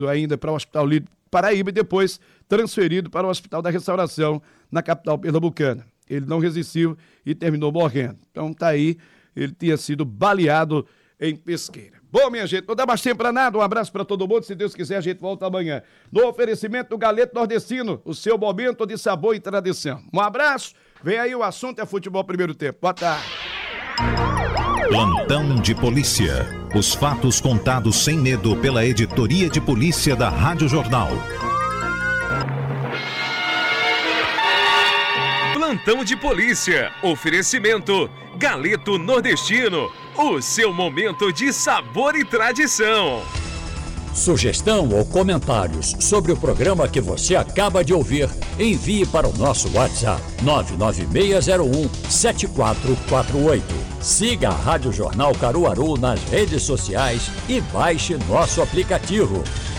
ainda para o Hospital Líder Paraíba e depois transferido para o Hospital da Restauração na capital pernambucana. Ele não resistiu e terminou morrendo. Então tá aí, ele tinha sido baleado em Pesqueira. Bom, minha gente, não dá mais tempo para nada. Um abraço para todo mundo. Se Deus quiser, a gente volta amanhã. No oferecimento do Galeto Nordestino, o seu momento de sabor e tradição. Um abraço. Vem aí, o assunto é futebol primeiro tempo. Boa tarde. Plantão de polícia. Os fatos contados sem medo pela editoria de polícia da Rádio Jornal. Plantão de polícia. Oferecimento Galeto Nordestino. O seu momento de sabor e tradição. Sugestão ou comentários sobre o programa que você acaba de ouvir, envie para o nosso WhatsApp 99601-7448. Siga a Rádio Jornal Caruaru nas redes sociais e baixe nosso aplicativo.